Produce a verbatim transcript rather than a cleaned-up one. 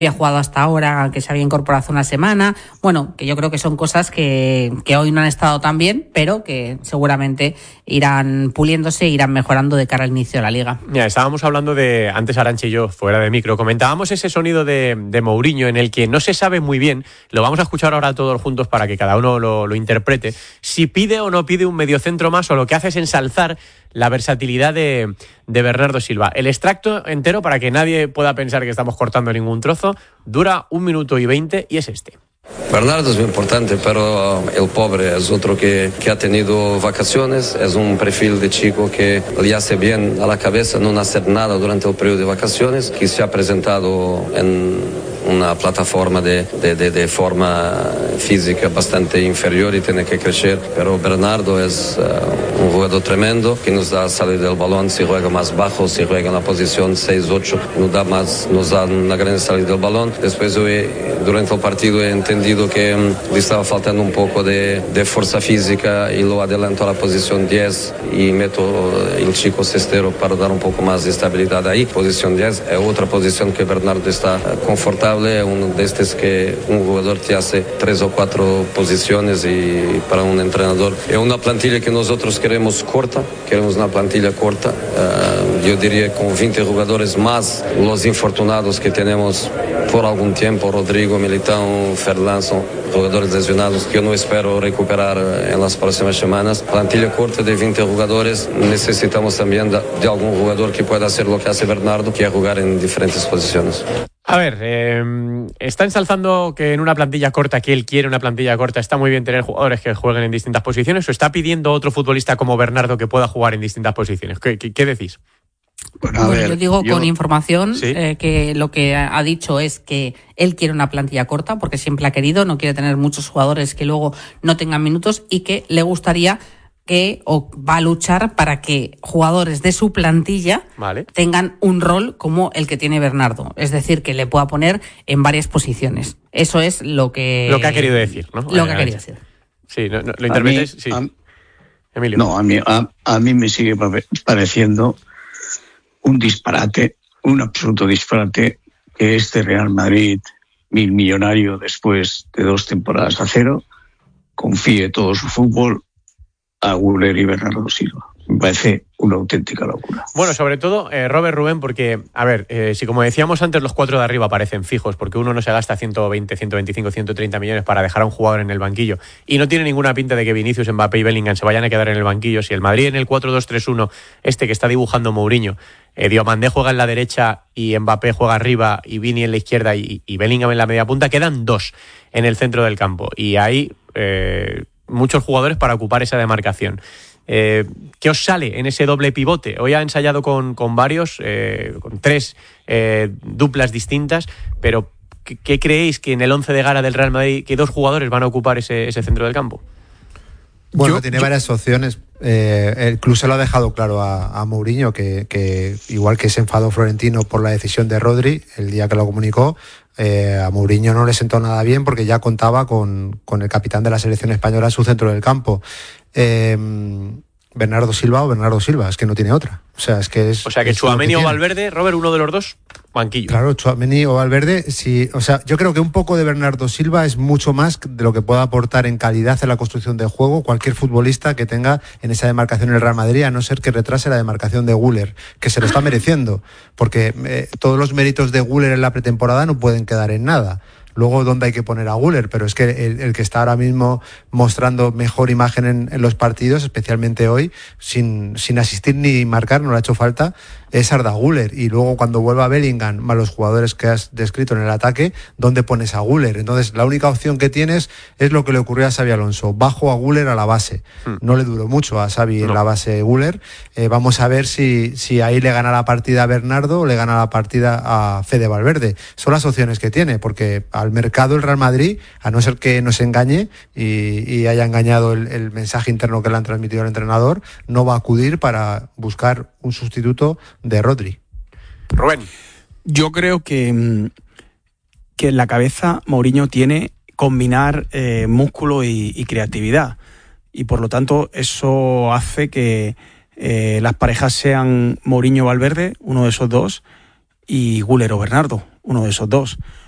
había jugado hasta ahora, que se había incorporado hace una semana. Bueno, que yo creo que son cosas que, que hoy no han estado tan bien, pero que seguramente irán puliéndose e irán mejorando de cara al inicio de la Liga. Ya, estábamos hablando de, antes Arantxa y yo, fuera de micro, comentábamos ese sonido de, de Mourinho en el que no se sabe muy bien, lo vamos a escuchar ahora todos juntos para que cada uno lo, lo interprete, si pide o no pide un mediocentro más, o lo que hace es ensalzar la versatilidad de, de Bernardo Silva. El extracto entero, para que nadie pueda pensar que estamos cortando ningún trozo, dura un minuto y veinte y es este. Bernardo es muy importante, pero el pobre es otro que, que ha tenido vacaciones, es un perfil de chico que le hace bien a la cabeza no hacer nada durante el periodo de vacaciones, que se ha presentado en una plataforma de, de, de, de forma física bastante inferior y tiene que crecer, pero Bernardo es uh, un jugador tremendo que nos da salir del balón, si juega más bajo, si juega en la posición seis ocho, nos da, más, nos da una gran salida del balón. Después yo he, durante el partido he entendido que um, le estaba faltando un poco de, de fuerza física y lo adelanto a la posición diez y meto el chico cestero para dar un poco más de estabilidad ahí. Posición diez es otra posición que Bernardo está uh, confortable, uno de estos que un jugador te hace tres o cuatro posiciones y para un entrenador es una plantilla que nosotros queremos corta, queremos una plantilla corta, uh, yo diría con veinte jugadores más los infortunados que tenemos por algún tiempo, Rodrigo, Militão, Ferland, son jugadores lesionados que yo no espero recuperar en las próximas semanas. Plantilla corta de veinte jugadores, necesitamos también de, de algún jugador que pueda hacer lo que hace Bernardo, que es jugar en diferentes posiciones. A ver, eh, está ensalzando que en una plantilla corta, que él quiere una plantilla corta, está muy bien tener jugadores que jueguen en distintas posiciones, o está pidiendo otro futbolista como Bernardo que pueda jugar en distintas posiciones. ¿Qué, qué, qué decís? Bueno, a bueno, ver, yo digo yo... con información, ¿sí? eh, que lo que ha dicho es que él quiere una plantilla corta porque siempre la ha querido, no quiere tener muchos jugadores que luego no tengan minutos y que le gustaría que o va a luchar para que jugadores de su plantilla vale. tengan un rol como el que tiene Bernardo, es decir, que le pueda poner en varias posiciones. Eso es lo que lo que ha querido decir, ¿no? Lo que ha querido decir. Sí, no, no, lo interpretes, sí. A, Emilio. No, a mí a, a mí me sigue pareciendo un disparate, un absoluto disparate que este Real Madrid, mil millonario después de dos temporadas a cero, confíe todo su fútbol a Güler y Bernardo Silva. Me parece una auténtica locura. Bueno, sobre todo, eh, Robert, Rubén, porque, a ver, eh, si como decíamos antes, los cuatro de arriba parecen fijos, porque uno no se gasta ciento veinte, ciento veinticinco, ciento treinta millones para dejar a un jugador en el banquillo, y no tiene ninguna pinta de que Vinicius, Mbappé y Bellingham se vayan a quedar en el banquillo. Si el Madrid en el cuatro dos tres uno, este que está dibujando Mourinho, eh, Diomandé juega en la derecha y Mbappé juega arriba y Vini en la izquierda y, y Bellingham en la media punta, quedan dos en el centro del campo, y hay eh, muchos jugadores para ocupar esa demarcación. Eh, ¿Qué os sale en ese doble pivote? Hoy ha ensayado con, con varios, eh, con tres eh, duplas distintas, pero ¿qué, ¿qué creéis que en el once de gala del Real Madrid, que dos jugadores van a ocupar ese, ese centro del campo? Bueno, yo, tiene yo... varias opciones. Eh, el club se lo ha dejado claro a, a Mourinho, que, que igual que se enfadó Florentino por la decisión de Rodri el día que lo comunicó, eh, a Mourinho no le sentó nada bien porque ya contaba con, con el capitán de la selección española en su centro del campo. Eh, Bernardo Silva o Bernardo Silva, es que no tiene otra. O sea, es que es. O sea, que Tchouaméni o Valverde, Robert, uno de los dos, banquillo. Claro, Tchouaméni o Valverde, sí. O sea, yo creo que un poco de Bernardo Silva es mucho más de lo que pueda aportar en calidad en la construcción del juego cualquier futbolista que tenga en esa demarcación en el Real Madrid, a no ser que retrase la demarcación de Güler, que se lo está mereciendo, porque eh, todos los méritos de Güler en la pretemporada no pueden quedar en nada. Luego, ¿dónde hay que poner a Güler? Pero es que el, el que está ahora mismo mostrando mejor imagen en, en los partidos, especialmente hoy, sin, sin asistir ni marcar, no le ha hecho falta, es Arda Güler. Y luego, cuando vuelva Bellingham, más los jugadores que has descrito en el ataque, ¿dónde pones a Güler? Entonces, la única opción que tienes es lo que le ocurrió a Xabi Alonso. Bajo a Güler a la base. Hmm. No le duró mucho a Xabi no. en la base Güler. Eh, vamos a ver si, si ahí le gana la partida a Bernardo o le gana la partida a Fede Valverde. Son las opciones que tiene, porque al mercado el Real Madrid, a no ser que nos engañe y, y haya engañado el, el mensaje interno que le han transmitido al entrenador, no va a acudir para buscar un sustituto de Rodri. Rubén. Yo creo que, que en la cabeza Mourinho tiene combinar eh, músculo y, y creatividad, y por lo tanto eso hace que eh, las parejas sean Mourinho-Valverde, uno de esos dos, y Güler o Bernardo, uno de esos dos.